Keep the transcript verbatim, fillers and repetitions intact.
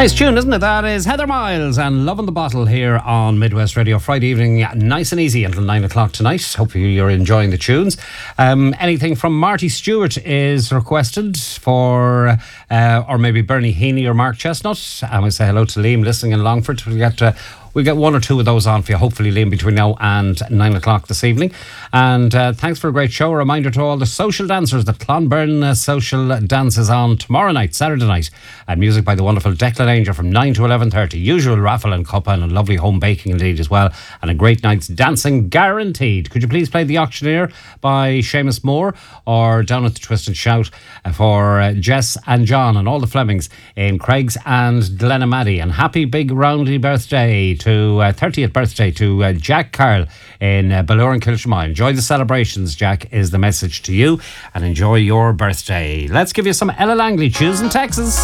Nice tune, isn't it? That is Heather Miles and Love in the Bottle here on Midwest Radio. Friday evening, nice and easy until nine o'clock tonight. Hopefully you're enjoying the tunes. Um, anything from Marty Stewart is requested for, uh, or maybe Bernie Heaney or Mark Chestnut. And we say hello to Liam listening in Longford. We get uh, we get one or two of those on for you, hopefully, Liam, between now and nine o'clock this evening. And uh, thanks for a great show. A reminder to all the social dancers that Clonburn uh, Social Dance is on tomorrow night, Saturday night. And music by the wonderful Declan Angel from nine to eleven thirty. Usual raffle and cuppa and a lovely home baking indeed as well. And a great night's dancing guaranteed. Could you please play The Auctioneer by Seamus Moore, or Down at the Twist and Shout for uh, Jess and John and all the Flemings in Craigs and Glenamaddy. And happy big roundy birthday to uh, thirtieth birthday to uh, Jack Carl in uh, Ballure and Kilshmine. Enjoy the celebrations, Jack, is the message to you, and enjoy your birthday. Let's give you some Ella Langley, Choosing Texas.